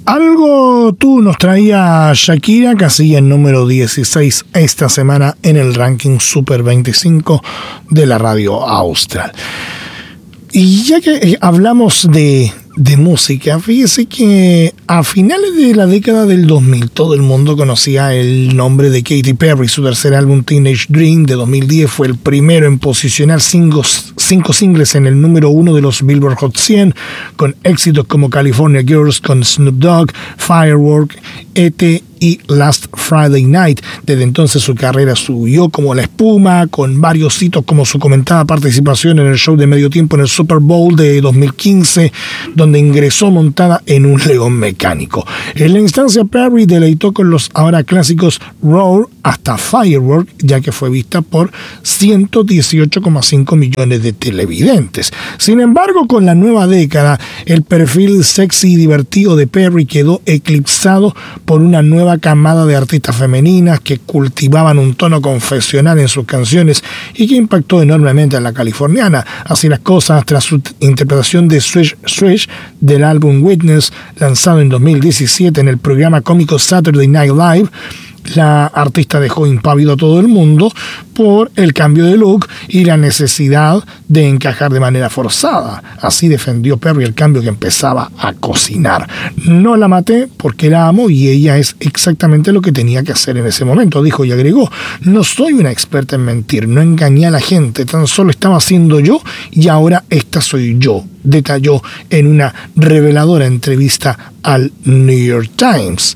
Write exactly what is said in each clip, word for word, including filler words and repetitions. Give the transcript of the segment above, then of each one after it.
Algo tú nos traía Shakira, casi en número dieciséis esta semana en el ranking Super veinticinco de la radio austral. Y ya que hablamos de, de música, fíjese que a finales de la década del dos mil todo el mundo conocía el nombre de Katy Perry. Su tercer álbum Teenage Dream de dos mil diez fue el primero en posicionar cinco, cinco singles en el número uno de los Billboard Hot cien, con éxitos como California Girls con Snoop Dogg, Firework, E T y Last Friday Night. Desde entonces su carrera subió como la espuma, con varios hitos como su comentada participación en el show de medio tiempo en el Super Bowl de dos mil quince, donde ingresó montada en un león mecánico. En la instancia, Perry deleitó con los ahora clásicos Roar hasta Firework, ya que fue vista por ciento dieciocho coma cinco millones de televidentes. Sin embargo, con la nueva década, el perfil sexy y divertido de Perry quedó eclipsado por una nueva camada de artistas femeninas que cultivaban un tono confesional en sus canciones y que impactó enormemente a la californiana. Así las cosas, tras su interpretación de Swish Swish del álbum Witness, lanzado en dos mil diecisiete en el programa cómico Saturday Night Live, la artista dejó impávido a todo el mundo por el cambio de look y la necesidad de encajar de manera forzada. Así defendió Perry el cambio que empezaba a cocinar. No la maté porque la amo y ella es exactamente lo que tenía que hacer en ese momento, dijo y agregó: no soy una experta en mentir, no engañé a la gente, tan solo estaba siendo yo y ahora esta soy yo, detalló en una reveladora entrevista al New York Times.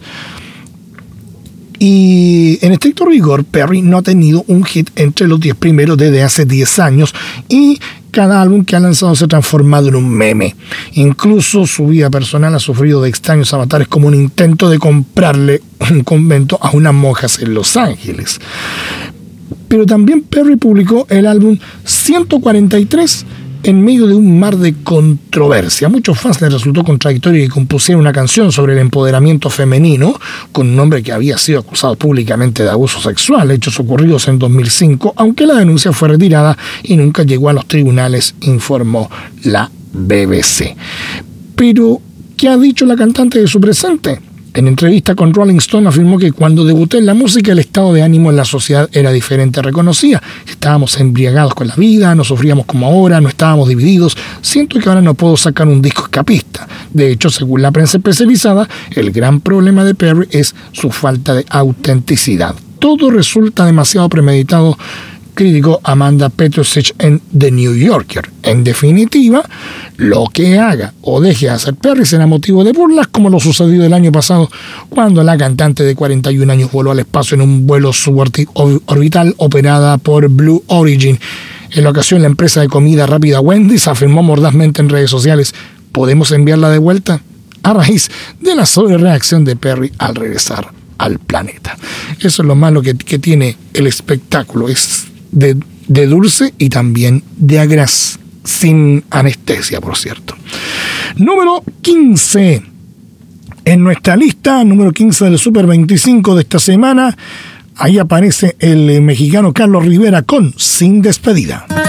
Y en estricto rigor, Perry no ha tenido un hit entre los diez primeros desde hace diez años y cada álbum que ha lanzado se ha transformado en un meme. Incluso su vida personal ha sufrido de extraños avatares, como un intento de comprarle un convento a unas monjas en Los Ángeles. Pero también Perry publicó el álbum ciento cuarenta y tres en medio de un mar de controversia. A muchos fans les resultó contradictorio que compusiera una canción sobre el empoderamiento femenino con un hombre que había sido acusado públicamente de abuso sexual, hechos ocurridos en dos mil cinco, aunque la denuncia fue retirada y nunca llegó a los tribunales, informó la B B C. Pero, ¿qué ha dicho la cantante de su presente? En entrevista con Rolling Stone afirmó que cuando debuté en la música el estado de ánimo en la sociedad era diferente. Reconocía: estábamos embriagados con la vida, no sufríamos como ahora, no estábamos divididos. Siento que ahora no puedo sacar un disco escapista. De hecho, según la prensa especializada, el gran problema de Perry es su falta de autenticidad. Todo resulta demasiado premeditado, criticó Amanda Petrusich en The New Yorker. En definitiva, lo que haga o deje de hacer Perry será motivo de burlas, como lo sucedido el año pasado cuando la cantante de cuarenta y un años voló al espacio en un vuelo suborbital operada por Blue Origin. En la ocasión, la empresa de comida rápida Wendy's afirmó mordazmente en redes sociales: ¿podemos enviarla de vuelta?, a raíz de la sobrereacción de Perry al regresar al planeta. Eso es lo malo que, que tiene el espectáculo, es de, de dulce y también de agraz, sin anestesia, por cierto. Número quince. En nuestra lista, número quince del Super veinticinco de esta semana, ahí aparece el mexicano Carlos Rivera con Sin Despedida.